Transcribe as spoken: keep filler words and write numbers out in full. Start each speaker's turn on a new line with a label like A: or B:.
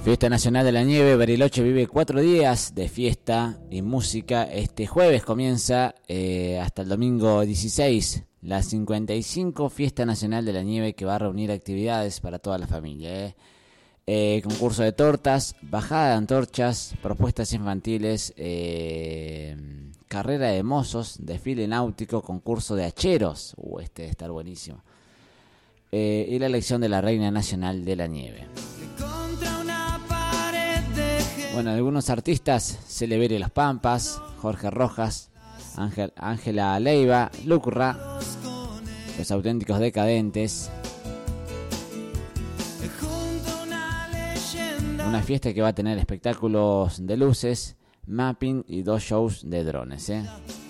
A: Fiesta Nacional de la Nieve, Bariloche vive cuatro días de fiesta y música. Este jueves comienza eh, hasta el domingo dieciséis la cincuenta y cinco Fiesta Nacional de la Nieve, que va a reunir actividades para toda la familia. Eh. Eh, concurso de tortas, bajada de antorchas, propuestas infantiles, eh, carrera de mozos, desfile náutico, concurso de hacheros. Uh, este debe estar buenísimo. Eh, y la elección de la Reina Nacional de la Nieve. Bueno, algunos artistas: Celebere Los Pampas, Jorge Rojas, Ángel, Ángela Leiva, Lucra, Los Auténticos Decadentes. Una fiesta que va a tener espectáculos de luces, mapping y dos shows de drones, ¿eh?